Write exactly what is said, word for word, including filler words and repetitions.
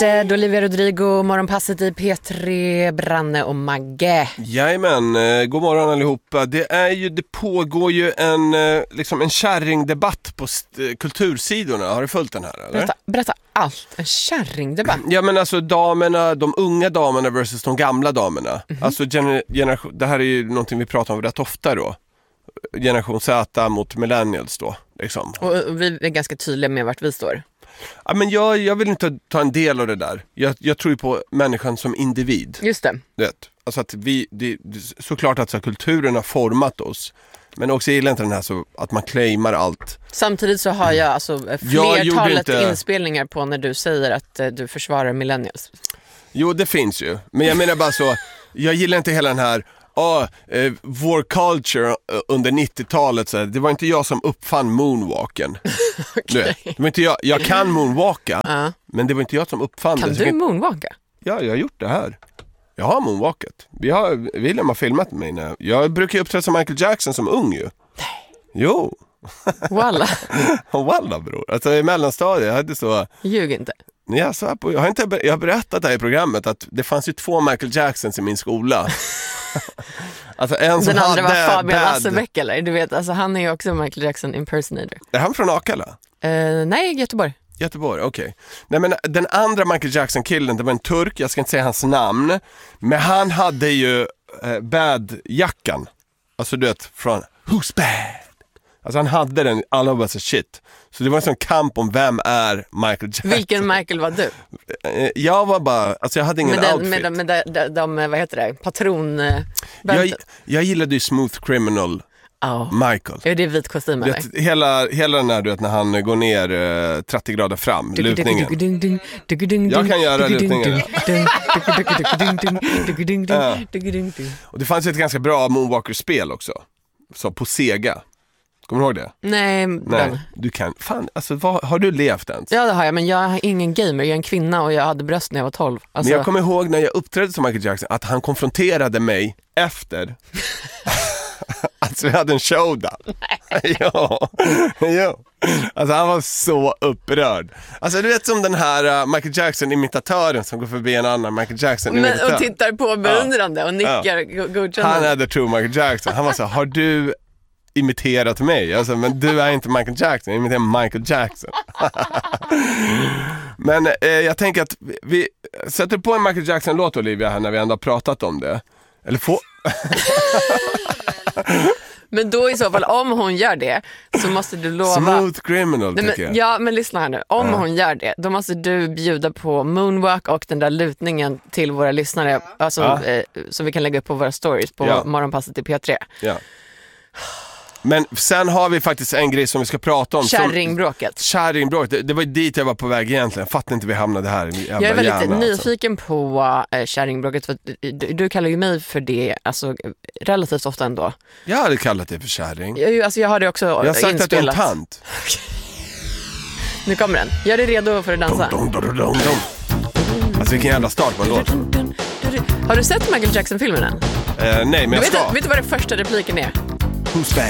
Ted, Olivia Rodrigo, morgonpasset i P tre, Branne och Magge. Jajamän, eh, god morgon allihopa. Det är ju, det pågår ju en, eh, liksom en kärringdebatt på st- kultursidorna. Har du följt den här eller? Berätta, berätta allt, en kärringdebatt. Ja men alltså damerna, de unga damerna versus de gamla damerna. Mm-hmm. Alltså gener- generation, det här är ju någonting vi pratar om rätt ofta då. Generation Z mot millennials då liksom. Och, och vi är ganska tydliga med vart vi står. Ja, men jag, jag vill inte ta en del av det där. Jag, jag tror ju på människan som individ. Just det. Vet. Alltså att vi, det, det, såklart att så här, kulturen har format oss. Men också gillar inte den här så att man claimar allt. Samtidigt så har jag alltså flertalet jag inte... inspelningar på när du säger att uh, du försvarar millennials. Jo, det finns ju. Men jag menar bara så, jag gillar inte hela den här ah, eh, vår culture under nittiotalet så här, det var inte jag som uppfann moonwalken. Okay. Det var inte jag, jag kan moonwalka, uh. men det var inte jag som uppfann kan det. Kan du kan... moonwalka? Ja, jag har gjort det här. Jag har moonwalkat. Vi har, William har filmat mig nu. Jag brukar ju uppträda som Michael Jackson som ung ju. Nej. Jo. Walla. Walla bror. Alltså i mellanstadiet jag hade så... Ljug inte. Jag, så på, jag, har inte, jag har berättat det här i programmet att det fanns ju två Michael Jacksons i min skola. Alltså en som den andra hade var Fabian bad... Assebeck eller? Du vet, alltså han är ju också Michael Jackson impersonator. Är han från Akalla? Uh, nej, Göteborg. Göteborg, okej. Okay. Nej men den andra Michael Jackson-killen, det var en turk, jag ska inte säga hans namn. Men han hade ju eh, bad-jackan. Alltså du vet, från Who's Bad? Alltså han hade den, alla var så shit. Så det var en sån kamp om vem är Michael Jackson. Vilken Michael var du? Jag var bara, alltså jag hade ingen med den, outfit. Med de, med de, de, de, vad heter det, patron... Jag, jag gillade ju Smooth Criminal. Oh. Michael. Är det vit kostym eller? Vet, hela, hela den här, du vet, när han går ner uh, trettio grader fram, lutningen. Jag kan göra lutningen. Ja. Och det fanns ett ganska bra Moonwalker-spel också. Så på Sega. Kommer du ihåg det? Nej, Nej du kan. Fan, alltså, vad, har du levt ens? Ja, det har jag, men jag är ingen gamer. Jag är en kvinna och jag hade bröst när jag var tolv. Alltså... Men jag kommer ihåg när jag uppträdde som Michael Jackson att han konfronterade mig efter... Alltså vi hade en showdown. ja, ja. Alltså han var så upprörd. Alltså du vet som den här uh, Michael Jackson-imitatören som går förbi en annan Michael Jackson-imitatör. Men, och tittar på beundrande ja. och nickar ja. godkännande. Han hade true Michael Jackson. Han var så, har du imiterat mig? Alltså, men du är inte Michael Jackson, jag imiterar Michael Jackson. Men eh, jag tänker att vi sätter på en Michael Jackson-låt, Olivia, här när vi ändå har pratat om det. Eller få... Men då i så fall, om hon gör det så måste du lova... Smooth Criminal, Nej, tycker men, jag. Ja, men lyssna här nu. Om uh. hon gör det, då måste du bjuda på Moonwalk och den där lutningen till våra lyssnare. Alltså, uh. eh, så vi kan lägga upp på våra stories på ja. morgonpasset i P tre. Ja. Men sen har vi faktiskt en grej som vi ska prata om. Kärringbråket. Kärringbråket. Det, det var dit jag var på väg egentligen. Fattar inte vi hamnade här. Jag är väldigt hjärna, nyfiken alltså. på äh, kärringbråket. För du, du kallar ju mig för det alltså, relativt ofta ändå. Jag hade kallat det för kärring. Jag, alltså, jag har det också Jag har sagt inspelat. att jag är en tant. Nu kommer den. Gör dig redo för att dansa. Dum, dum, dum, dum, dum. Alltså vilken jävla start på en låt. Har du sett Michael Jackson-filmen än? Uh, nej, men jag vet ska. Du, vet du vad den första repliken är? Who's bad?